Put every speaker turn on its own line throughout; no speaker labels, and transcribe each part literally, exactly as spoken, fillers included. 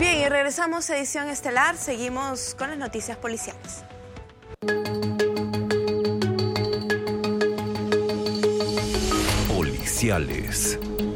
Bien, y regresamos a Edición Estelar. Seguimos con las noticias policiales.
Policiales.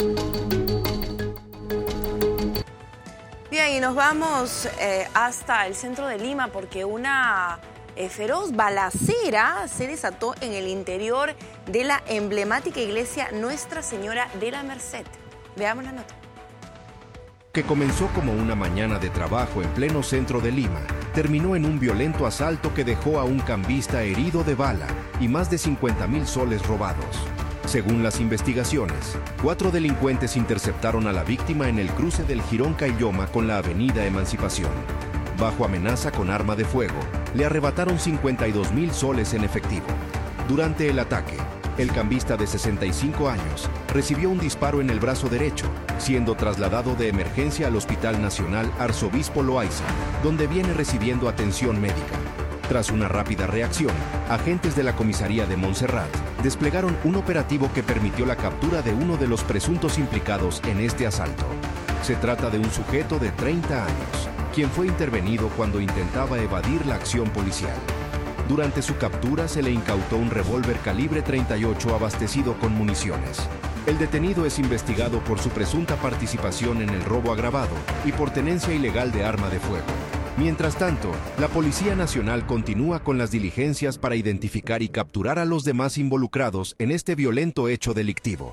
Bien, y nos vamos eh, hasta el centro de Lima porque una eh, feroz balacera se desató en el interior de la emblemática iglesia Nuestra Señora de la Merced. Veamos la nota.
Que comenzó como una mañana de trabajo en pleno centro de Lima, terminó en un violento asalto que dejó a un cambista herido de bala y más de cincuenta mil soles robados. Según las investigaciones, cuatro delincuentes interceptaron a la víctima en el cruce del Jirón Caylloma con la avenida Emancipación. Bajo amenaza con arma de fuego, le arrebataron cincuenta y dos mil soles en efectivo. Durante el ataque, el cambista de sesenta y cinco años recibió un disparo en el brazo derecho, siendo trasladado de emergencia al Hospital Nacional Arzobispo Loaiza, donde viene recibiendo atención médica. Tras una rápida reacción, agentes de la comisaría de Montserrat desplegaron un operativo que permitió la captura de uno de los presuntos implicados en este asalto. Se trata de un sujeto de treinta años, quien fue intervenido cuando intentaba evadir la acción policial. Durante su captura se le incautó un revólver calibre treinta y ocho abastecido con municiones. El detenido es investigado por su presunta participación en el robo agravado y por tenencia ilegal de arma de fuego. Mientras tanto, la Policía Nacional continúa con las diligencias para identificar y capturar a los demás involucrados en este violento hecho delictivo.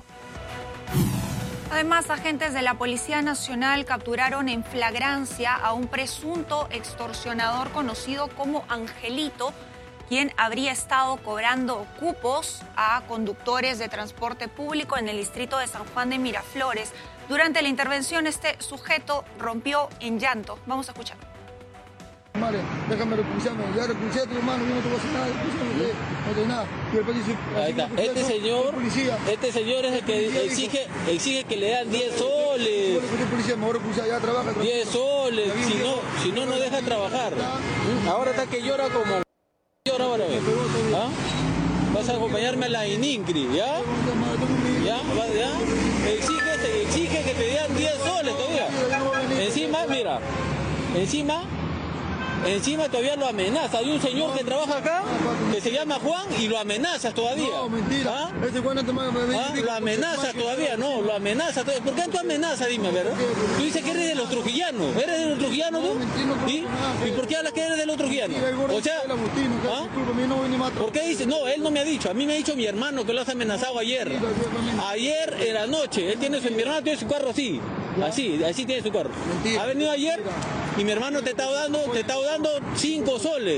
Además, agentes de la Policía Nacional capturaron en flagrancia a un presunto extorsionador conocido como Angelito, quien habría estado cobrando cupos a conductores de transporte público en el distrito de San Juan de Miraflores. Durante la intervención, este sujeto rompió en llanto. Vamos a escuchar.
Madre, déjame recusarme, ya recusé a tu hermano, yo no te voy a hacer nada, no tengo nada. Y el dice,
ahí está. Este señor, este señor es el que exige, exige que le dan diez soles.
Policía, mejor recusar, ya trabaja.
diez soles, si no, si no, no deja trabajar. Ahora está que llora como llora ahora. ¿Ah? Vas a acompañarme a la ININCRI, ¿ya? ¿Ya? ¿Ya? Exige, exige que te den diez soles todavía. Encima, mira, encima... Encima todavía lo amenaza. Hay un señor que trabaja acá, que se llama Juan, y lo amenazas todavía.
No, mentira.
¿Ah?
Ese Juan no te manda, me
¿Ah? Lo amenazas todavía, no, lo amenaza todavía. ¿Por qué tú amenazas, dime, verdad? Tú dices que eres de los trujillanos. ¿Eres de los trujillanos tú? ¿Sí? ¿Y por qué hablas que eres de los trujillanos? O sea, ¿ah? ¿Por qué dices? No, él no me ha dicho. A mí me ha dicho mi hermano que lo has amenazado ayer. Ayer en la noche. Él tiene su, mi hermano tiene su carro así. Así, así tiene su carro. Ha venido ayer y mi hermano te está dando, te está dando cinco soles.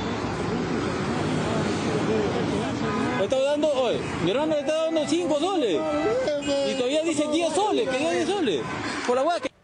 Le está dando, oye, mi hermano le está dando cinco soles. Y todavía dice diez soles, que diez soles. Por la hueá que...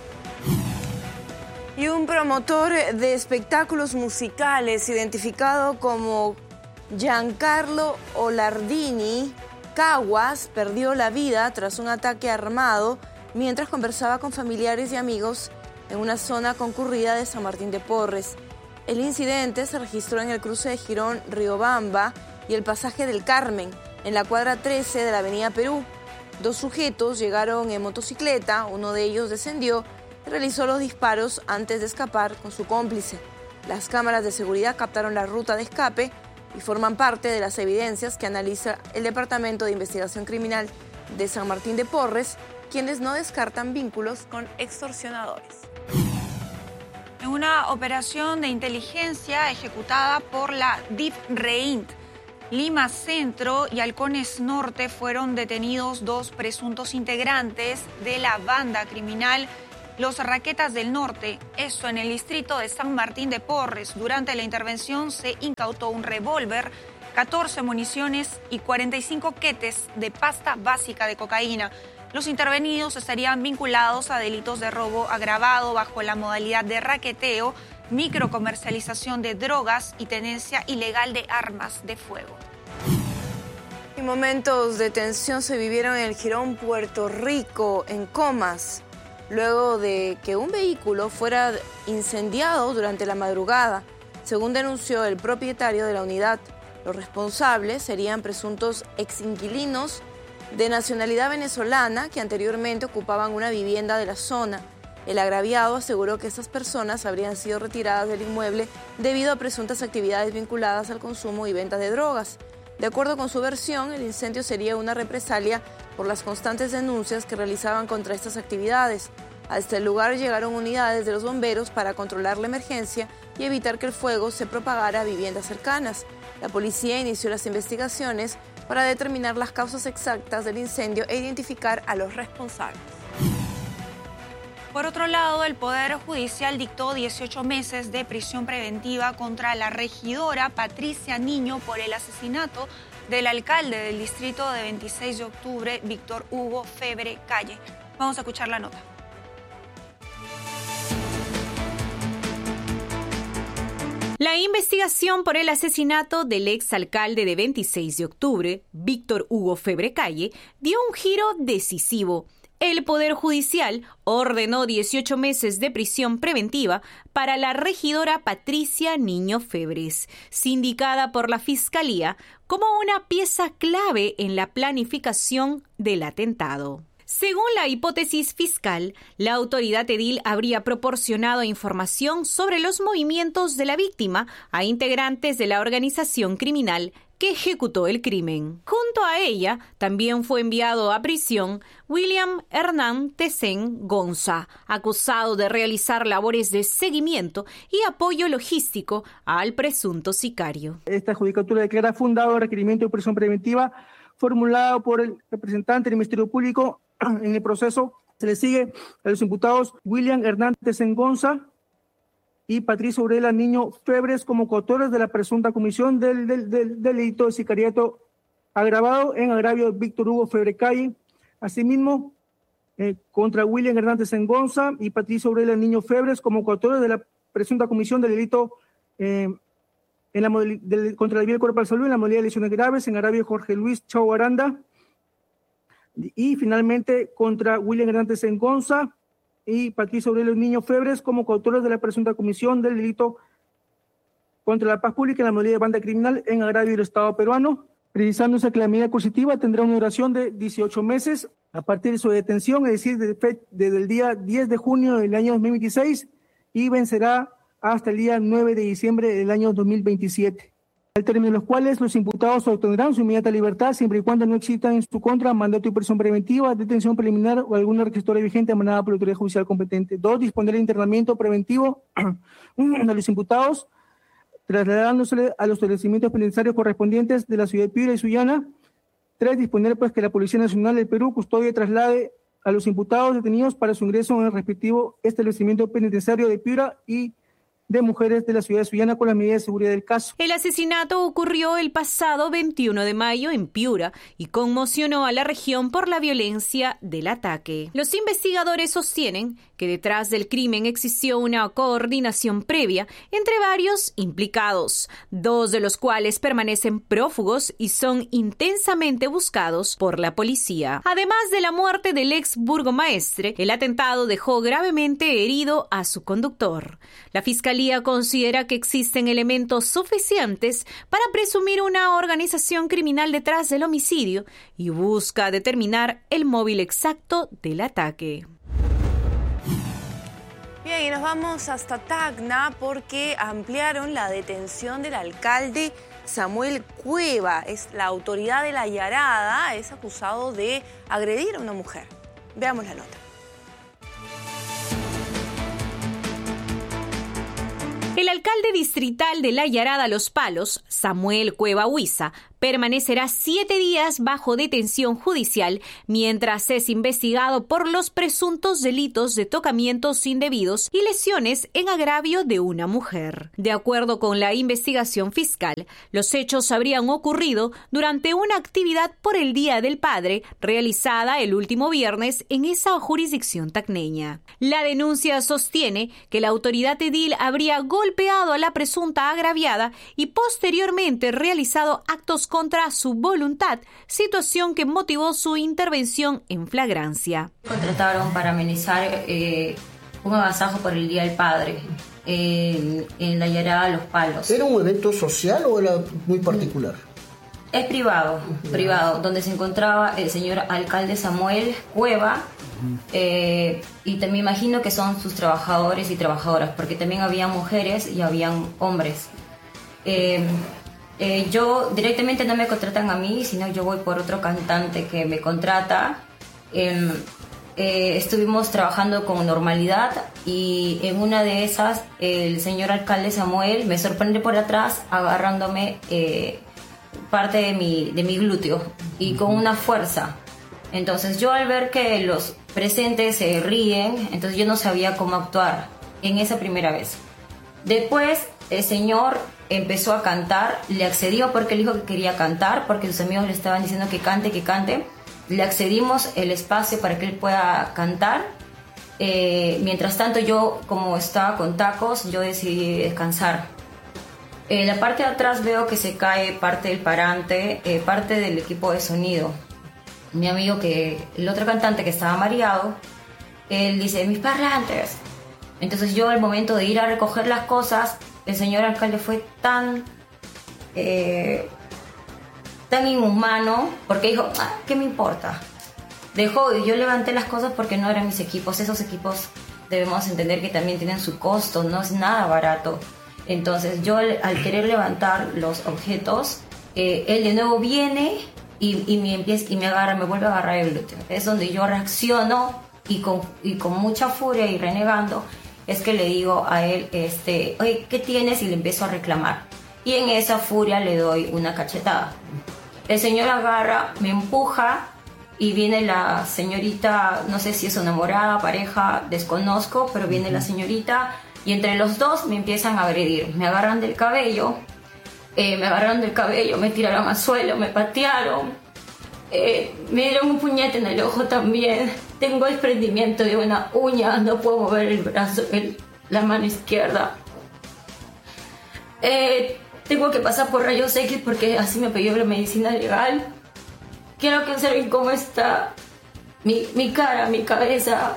Y un promotor de espectáculos musicales identificado como Giancarlo Olardini Caguas perdió la vida tras un ataque armado mientras conversaba con familiares y amigos en una zona concurrida de San Martín de Porres. El incidente se registró en el cruce de Jirón Riobamba y el pasaje del Carmen, en la cuadra trece de la avenida Perú. Dos sujetos llegaron en motocicleta, uno de ellos descendió y realizó los disparos antes de escapar con su cómplice. Las cámaras de seguridad captaron la ruta de escape y forman parte de las evidencias que analiza el Departamento de Investigación Criminal de San Martín de Porres, quienes no descartan vínculos con extorsionadores.
En una operación de inteligencia ejecutada por la DIF-REINT, Lima Centro y Halcones Norte fueron detenidos dos presuntos integrantes de la banda criminal Los Raquetas del Norte, esto en el distrito de San Martín de Porres. Durante la intervención se incautó un revólver, catorce municiones y cuarenta y cinco quetes de pasta básica de cocaína. Los intervenidos estarían vinculados a delitos de robo agravado bajo la modalidad de raqueteo, microcomercialización de drogas y tenencia ilegal de armas de fuego.
Y momentos de tensión se vivieron en el Jirón Puerto Rico, en Comas, luego de que un vehículo fuera incendiado durante la madrugada, según denunció el propietario de la unidad. Los responsables serían presuntos exinquilinos de nacionalidad venezolana que anteriormente ocupaban una vivienda de la zona. El agraviado aseguró que estas personas habrían sido retiradas del inmueble debido a presuntas actividades vinculadas al consumo y venta de drogas. De acuerdo con su versión, el incendio sería una represalia por las constantes denuncias que realizaban contra estas actividades. A este lugar llegaron unidades de los bomberos para controlar la emergencia y evitar que el fuego se propagara a viviendas cercanas. La policía inició las investigaciones para determinar las causas exactas del incendio e identificar a los responsables.
Por otro lado, el Poder Judicial dictó dieciocho meses de prisión preventiva contra la regidora Patricia Niño por el asesinato del alcalde del distrito de veintiséis de octubre, Víctor Hugo Febre Calle. Vamos a escuchar la nota.
La investigación por el asesinato del exalcalde de veintiséis de octubre, Víctor Hugo Febre Calle, dio un giro decisivo. El Poder Judicial ordenó dieciocho meses de prisión preventiva para la regidora Patricia Niño Febres, sindicada por la Fiscalía como una pieza clave en la planificación del atentado. Según la hipótesis fiscal, la autoridad edil habría proporcionado información sobre los movimientos de la víctima a integrantes de la organización criminal que ejecutó el crimen. Junto a ella, también fue enviado a prisión William Hernán Tesen Gonza, acusado de realizar labores de seguimiento y apoyo logístico al presunto sicario.
Esta judicatura declara fundado el requerimiento de prisión preventiva formulado por el representante del Ministerio Público. En el proceso se le sigue a los imputados William Hernández Gonza y Patricia Aurela Niño Febres como coautores de la presunta comisión del, del, del delito de sicariato agravado en agravio de Víctor Hugo Febre Calle. Asimismo, eh, contra William Hernández Gonza y Patricia Aurela Niño Febres como coautores de la presunta comisión del delito eh, en la del, contra la vida del cuerpo de salud en la modalidad de lesiones graves en agravio de Jorge Luis Chau Aranda. Y finalmente contra William Hernández Gonza y Patricia Aurelio Niño Febres como coautores de la presunta comisión del delito contra la paz pública en la modalidad de banda criminal en agravio del Estado peruano, precisándose que la medida coercitiva tendrá una duración de dieciocho meses a partir de su detención, es decir, desde, desde el día diez de junio del año dos mil veintiséis y vencerá hasta el día nueve de diciembre del año dos mil veintisiete. Al término de los cuales los imputados obtendrán su inmediata libertad siempre y cuando no existan en su contra mandato de prisión preventiva, detención preliminar o alguna requisitoria vigente emanada por la autoridad judicial competente. Dos, disponer de internamiento preventivo a los imputados, trasladándose a los establecimientos penitenciarios correspondientes de la ciudad de Piura y Sullana. Tres, disponer pues que la Policía Nacional del Perú custodie y traslade a los imputados detenidos para su ingreso en el respectivo establecimiento penitenciario de Piura y de mujeres de la ciudad de Sullana con las medidas de seguridad del caso.
El asesinato ocurrió el pasado veintiuno de mayo en Piura y conmocionó a la región por la violencia del ataque. Los investigadores sostienen que detrás del crimen existió una coordinación previa entre varios implicados, dos de los cuales permanecen prófugos y son intensamente buscados por la policía. Además de la muerte del ex burgomaestre, el atentado dejó gravemente herido a su conductor. La Fiscalía considera que existen elementos suficientes para presumir una organización criminal detrás del homicidio y busca determinar el móvil exacto del ataque.
Bien, y nos vamos hasta Tacna porque ampliaron la detención del alcalde Samuel Cueva. Es la autoridad de La Yarada, es acusado de agredir a una mujer. Veamos la nota.
El alcalde distrital de La Yarada Los Palos, Samuel Cueva Huiza, permanecerá siete días bajo detención judicial mientras es investigado por los presuntos delitos de tocamientos indebidos y lesiones en agravio de una mujer. De acuerdo con la investigación fiscal, los hechos habrían ocurrido durante una actividad por el Día del Padre realizada el último viernes en esa jurisdicción tacneña. La denuncia sostiene que la autoridad edil habría golpeado a la presunta agraviada y posteriormente realizado actos contra su voluntad, situación que motivó su intervención en flagrancia.
Contrataron para amenizar eh, un agasajo por el Día del Padre en, en La Yarada Los Palos.
¿Era un evento social o era muy particular?
Es privado, privado, donde se encontraba el señor alcalde Samuel Cueva, eh, y te, me imagino que son sus trabajadores y trabajadoras, porque también había mujeres y habían hombres. Eh, eh, yo directamente no me contratan a mí, sino yo voy por otro cantante que me contrata. Eh, eh, estuvimos trabajando con normalidad y en una de esas el señor alcalde Samuel me sorprende por atrás agarrándome eh, parte de mi, de mi glúteo y con una fuerza. Entonces yo al ver que los presentes se ríen, entonces yo no sabía cómo actuar en esa primera vez. Después el señor empezó a cantar, le accedió porque él dijo que quería cantar, porque sus amigos le estaban diciendo que cante, que cante. Le accedimos el espacio para que él pueda cantar. Eh, mientras tanto yo, como estaba con tacos, yo decidí descansar. En la parte de atrás veo que se cae parte del parante, eh, parte del equipo de sonido. Mi amigo, que el otro cantante que estaba mareado, él dice, mis parlantes. Entonces yo, al momento de ir a recoger las cosas, el señor alcalde fue tan, eh, tan inhumano, porque dijo, ah, ¿qué me importa? Dejó, y yo levanté las cosas porque no eran mis equipos. Esos equipos debemos entender que también tienen su costo, no es nada barato. Entonces yo, al querer levantar los objetos, eh, él de nuevo viene y, y, me empieza, y me agarra, me vuelve a agarrar el glúteo. Es donde yo reacciono y con, y con mucha furia y renegando, es que le digo a él, este, oye, ¿qué tienes? Y le empiezo a reclamar. Y en esa furia le doy una cachetada. El señor agarra, me empuja y viene la señorita, no sé si es enamorada, pareja, desconozco, pero viene la señorita. Y entre los dos me empiezan a agredir. Me agarran del cabello, eh, me agarraron del cabello, me tiraron al suelo, me patearon, eh, me dieron un puñete en el ojo también. Tengo desprendimiento de una uña, no puedo mover el brazo, el, la mano izquierda. Eh, tengo que pasar por rayos X porque así me pidió la medicina legal. Quiero que observen cómo está mi, mi cara, mi cabeza.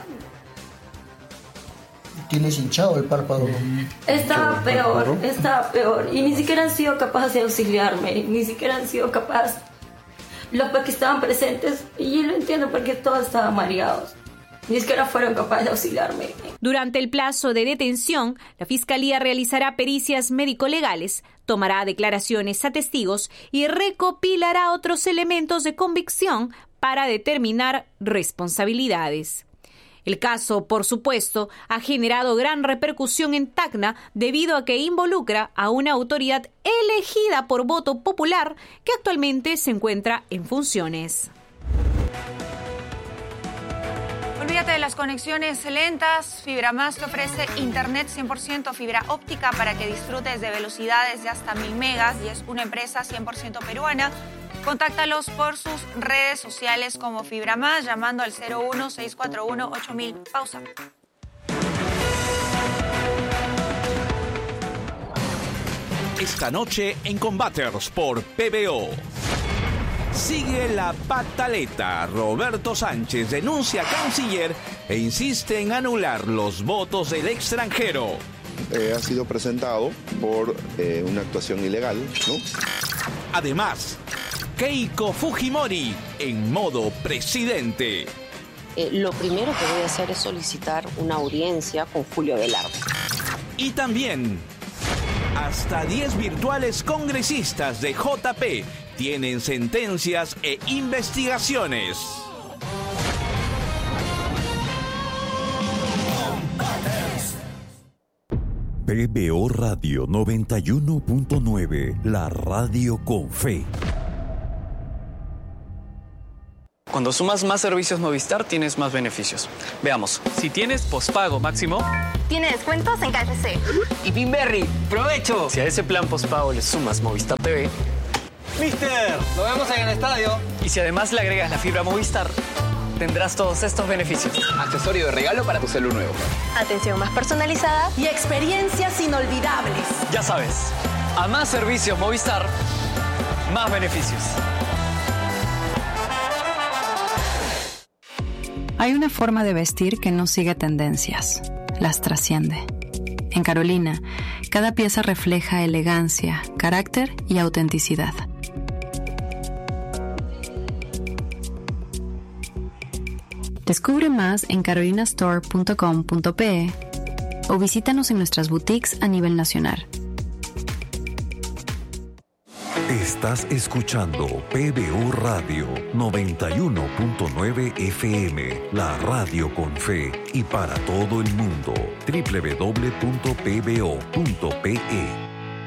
Tienes hinchado el párpado.
Estaba peor, estaba peor. Y ni siquiera han sido capaces de auxiliarme. Ni siquiera han sido capaces. Los que estaban presentes, y yo lo entiendo porque todos estaban mareados. Ni siquiera fueron capaces de auxiliarme.
Durante el plazo de detención, la Fiscalía realizará pericias médico-legales, tomará declaraciones a testigos y recopilará otros elementos de convicción para determinar responsabilidades. El caso, por supuesto, ha generado gran repercusión en Tacna debido a que involucra a una autoridad elegida por voto popular que actualmente se encuentra en funciones.
Olvídate de las conexiones lentas. FibraMás te ofrece internet cien por ciento fibra óptica para que disfrutes de velocidades de hasta mil megas y es una empresa cien por ciento peruana. Contáctalos por sus redes sociales como FibraMás llamando al cero uno seis cuatro uno ocho mil. Pausa.
Esta noche en Combaters por P B O. Sigue la pataleta. Roberto Sánchez denuncia a Canciller e insiste en anular los votos del extranjero.
Eh, ha sido presentado por eh, una actuación ilegal, ¿no?
Además, Keiko Fujimori en modo presidente.
Eh, lo primero que voy a hacer es solicitar una audiencia con Julio Velarde.
Y también, hasta diez virtuales congresistas de J P tienen sentencias e investigaciones.
P B O Radio noventa y uno punto nueve, la radio con fe.
Cuando sumas más servicios Movistar, tienes más beneficios. Veamos. Si tienes pospago máximo,
tiene descuentos en K F C.
Y Pinberry, ¡provecho! Si a ese plan pospago le sumas Movistar T V,
¡Mister! ¡Lo vemos en el estadio!
Y si además le agregas la fibra Movistar, tendrás todos estos beneficios.
Accesorio de regalo para tu celu nuevo.
Atención más personalizada y experiencias inolvidables.
Ya sabes, a más servicios Movistar, más beneficios.
Hay una forma de vestir que no sigue tendencias, las trasciende. En Carolina, cada pieza refleja elegancia, carácter y autenticidad. Descubre más en carolina store punto com punto pe o visítanos en nuestras boutiques a nivel nacional.
Estás escuchando P B O Radio noventa y uno punto nueve F M, la radio con fe y para todo el mundo. doble u doble u doble u punto p b o punto p e.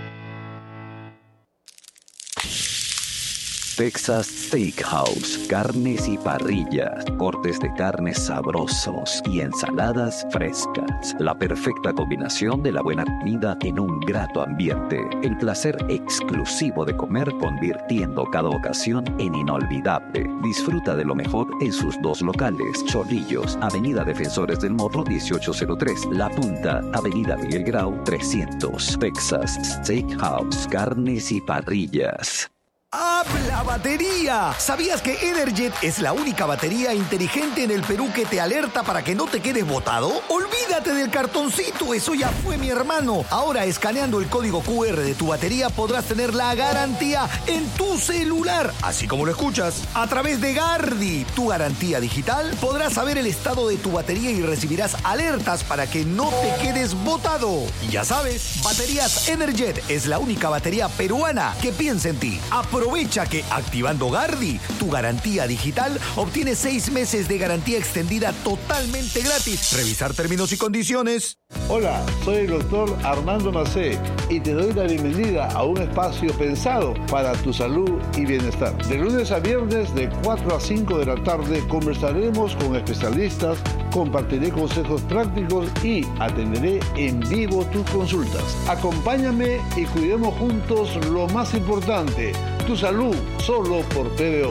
Texas Steakhouse, carnes y parrillas, cortes de carnes sabrosos y ensaladas frescas. La perfecta combinación de la buena comida en un grato ambiente. El placer exclusivo de comer convirtiendo cada ocasión en inolvidable. Disfruta de lo mejor en sus dos locales. Chorrillos, Avenida Defensores del Morro dieciocho cero tres. La Punta, Avenida Miguel Grau trescientos. Texas Steakhouse, carnes y parrillas.
¡Habla batería! ¿Sabías que Energet es la única batería inteligente en el Perú que te alerta para que no te quedes botado? ¡Olvídate del cartoncito! Eso ya fue, mi hermano. Ahora, escaneando el código cu erre de tu batería, podrás tener la garantía en tu celular. Así como lo escuchas, a través de Gardi, tu garantía digital, podrás saber el estado de tu batería y recibirás alertas para que no te quedes botado. Y ya sabes, Baterías Energet es la única batería peruana que piensa en ti. Aprovecha que activando Gardi, tu garantía digital, obtienes seis meses de garantía extendida totalmente gratis. Revisar términos y condiciones.
Hola, soy el doctor Armando Macé y te doy la bienvenida a un espacio pensado para tu salud y bienestar. De lunes a viernes de cuatro a cinco de la tarde conversaremos con especialistas, compartiré consejos prácticos y atenderé en vivo tus consultas. Acompáñame y cuidemos juntos lo más importante, tu salud, solo por P B O.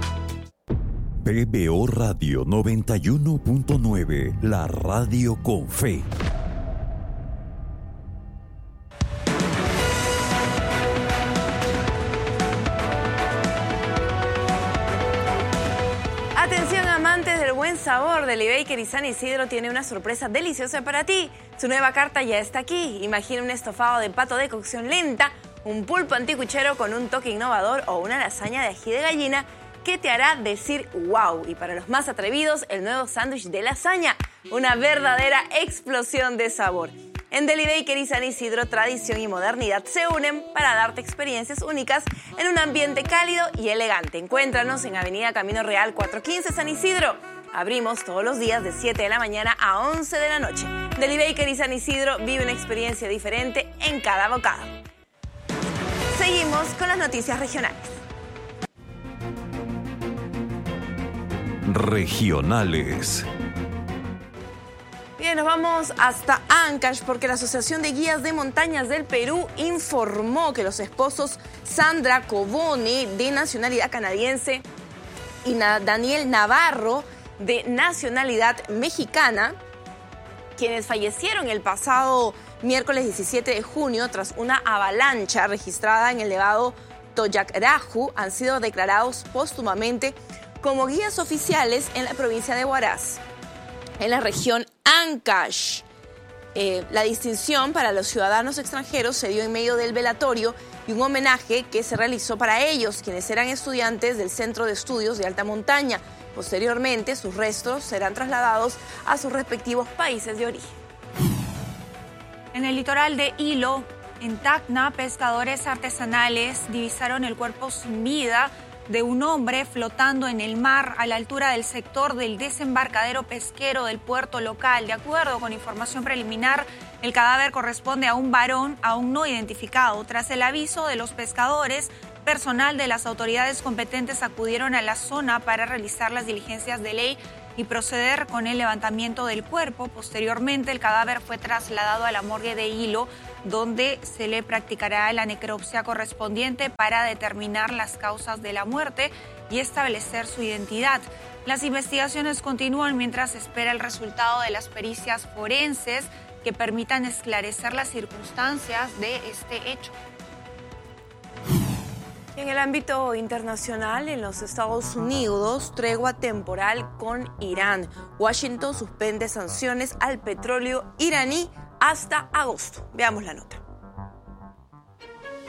P B O Radio noventa y uno punto nueve, la radio con fe.
Atención, amantes del buen sabor, Deli Baker y San Isidro tiene una sorpresa deliciosa para ti. Su nueva carta ya está aquí. Imagina un estofado de pato de cocción lenta, un pulpo anticuchero con un toque innovador o una lasaña de ají de gallina que te hará decir wow. Y para los más atrevidos, el nuevo sándwich de lasaña, una verdadera explosión de sabor. En Deli Baker y San Isidro, tradición y modernidad se unen para darte experiencias únicas en un ambiente cálido y elegante. Encuéntranos en Avenida Camino Real cuatrocientos quince San Isidro. Abrimos todos los días de siete de la mañana a once de la noche. Deli Baker y San Isidro vive una experiencia diferente en cada bocado. Seguimos con las noticias regionales.
Regionales.
Bien, nos vamos hasta Ancash porque la Asociación de Guías de Montañas del Perú informó que los esposos Sandra Cobone, de nacionalidad canadiense, y Daniel Navarro, de nacionalidad mexicana, quienes fallecieron el pasado miércoles diecisiete de junio tras una avalancha registrada en el Nevado Toyacraju, han sido declarados póstumamente como guías oficiales en la provincia de Huaraz, en la región Ancash. Eh, la distinción para los ciudadanos extranjeros se dio en medio del velatorio y un homenaje que se realizó para ellos, quienes eran estudiantes del Centro de Estudios de Alta Montaña. Posteriormente, sus restos serán trasladados a sus respectivos países de origen.
En el litoral de Hilo, en Tacna, pescadores artesanales divisaron el cuerpo sin vida de un hombre flotando en el mar a la altura del sector del desembarcadero pesquero del puerto local. De acuerdo con información preliminar, el cadáver corresponde a un varón aún no identificado. Tras el aviso de los pescadores, personal de las autoridades competentes acudieron a la zona para realizar las diligencias de ley y proceder con el levantamiento del cuerpo. Posteriormente, el cadáver fue trasladado a la morgue de Hilo, donde se le practicará la necropsia correspondiente para determinar las causas de la muerte y establecer su identidad. Las investigaciones continúan mientras se espera el resultado de las pericias forenses que permitan esclarecer las circunstancias de este hecho.
En el ámbito internacional, en los Estados Unidos, tregua temporal con Irán. Washington suspende sanciones al petróleo iraní hasta agosto. Veamos la nota.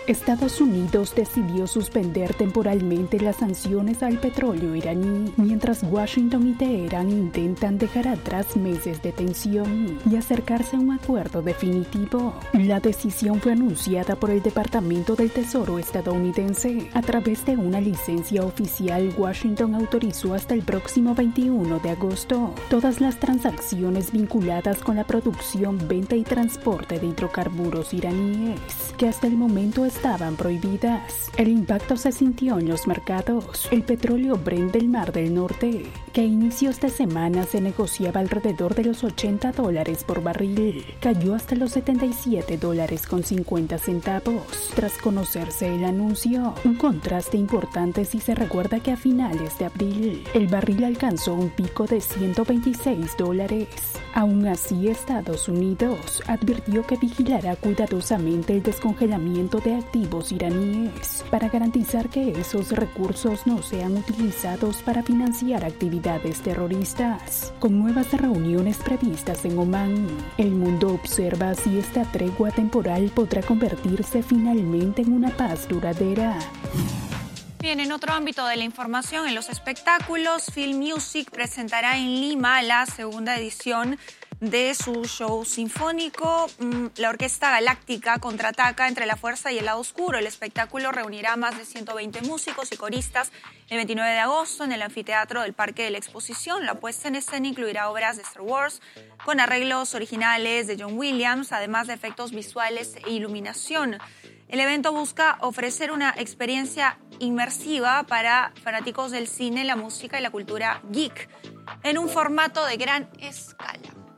Estados Unidos decidió suspender temporalmente las sanciones al petróleo iraní, mientras Washington y Teherán intentan dejar atrás meses de tensión y acercarse a un acuerdo definitivo. La decisión fue anunciada por el Departamento del Tesoro estadounidense. A través de una licencia oficial, Washington autorizó hasta el próximo veintiuno de agosto todas las transacciones vinculadas con la producción, venta y transporte de hidrocarburos iraníes, que hasta el momento estaban prohibidas. El impacto se sintió en los mercados. El petróleo Brent del Mar del Norte, que a inicios de semana se negociaba alrededor de los ochenta dólares por barril, cayó hasta los setenta y siete dólares con cincuenta centavos tras conocerse el anuncio. Un contraste importante si se recuerda que a finales de abril el barril alcanzó un pico de ciento veintiséis dólares. Aún así, Estados Unidos advirtió que vigilará cuidadosamente el descongelamiento de activos iraníes para garantizar que esos recursos no sean utilizados para financiar actividades terroristas. Con nuevas reuniones previstas en Omán, el mundo observa si esta tregua temporal podrá convertirse finalmente en una paz duradera.
Bien, en otro ámbito de la información, en los espectáculos, Film Music presentará en Lima la segunda edición de su show sinfónico. La Orquesta Galáctica contraataca entre la fuerza y el lado oscuro. El espectáculo reunirá más de ciento veinte músicos y coristas el veintinueve de agosto en el anfiteatro del Parque de la Exposición. La puesta en escena incluirá obras de Star Wars con arreglos originales de John Williams, además de efectos visuales e iluminación. El evento busca ofrecer una experiencia inmersiva para fanáticos del cine, la música y la cultura geek en un formato de gran escala.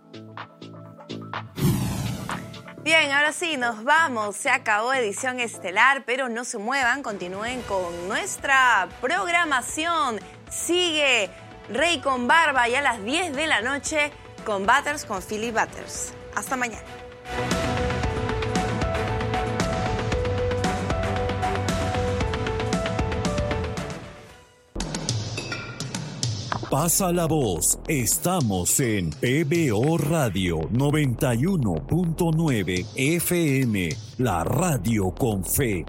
Bien, ahora sí, nos vamos. Se acabó Edición Estelar, pero no se muevan, continúen con nuestra programación. Sigue Rey con Barba y a las diez de la noche con Butters con Philly Butters. Hasta mañana.
Pasa la voz, estamos en P B O Radio noventa y uno punto nueve F M, la radio con fe.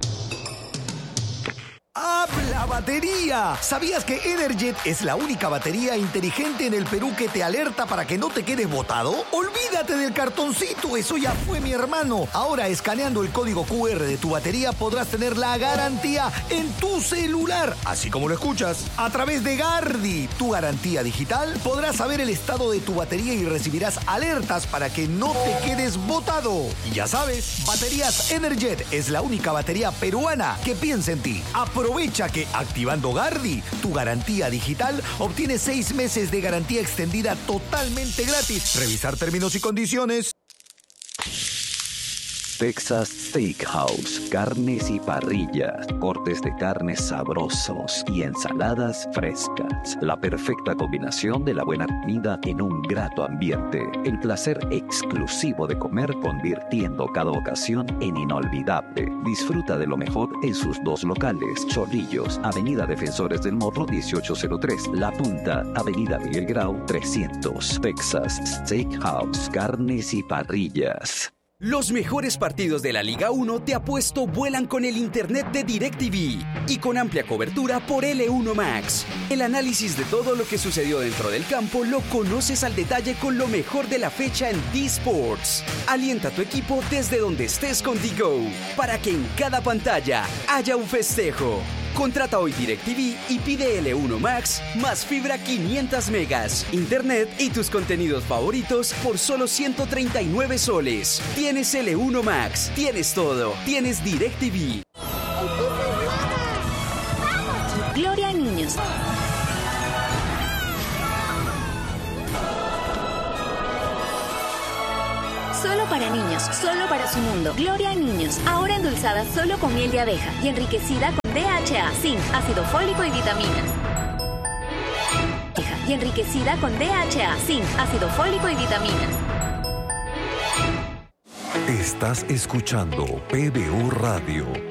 ¡Habla batería! ¿Sabías que Energet es la única batería inteligente en el Perú que te alerta para que no te quedes botado? Olvídate del cartoncito, eso ya fue, mi hermano. Ahora, escaneando el código Q R de tu batería, podrás tener la garantía en tu celular, así como lo escuchas. A través de Gardi, tu garantía digital, podrás saber el estado de tu batería y recibirás alertas para que no te quedes botado. Y ya sabes, Baterías Energet es la única batería peruana que piensa en ti. Aprovecha que activando Gardi, tu garantía digital, obtienes seis meses de garantía extendida totalmente gratis. Revisar términos y condiciones.
Texas Steakhouse, carnes y parrillas, cortes de carnes sabrosos y ensaladas frescas. La perfecta combinación de la buena comida en un grato ambiente. El placer exclusivo de comer convirtiendo cada ocasión en inolvidable. Disfruta de lo mejor en sus dos locales. Chorrillos, Avenida Defensores del Morro dieciocho cero tres. La Punta, Avenida Miguel Grau trescientos. Texas Steakhouse, carnes y parrillas.
Los mejores partidos de la Liga uno de apuesto vuelan con el internet de DirecTV y con amplia cobertura por L uno Max. El análisis de todo lo que sucedió dentro del campo lo conoces al detalle con lo mejor de la fecha en D-Sports. Alienta a tu equipo desde donde estés con D-Go para que en cada pantalla haya un festejo. Contrata hoy DirecTV y pide L uno Max más fibra quinientos megas, internet y tus contenidos favoritos por solo ciento treinta y nueve soles. Tienes L uno Max, tienes todo, tienes DirecTV.
Gloria a Niños. Solo para niños, solo para su mundo. Gloria a Niños, ahora endulzada solo con miel de abeja y enriquecida con D H A, zinc, ácido fólico y vitaminas. Y enriquecida con D H A, zinc, ácido fólico y vitaminas.
Estás escuchando P B U Radio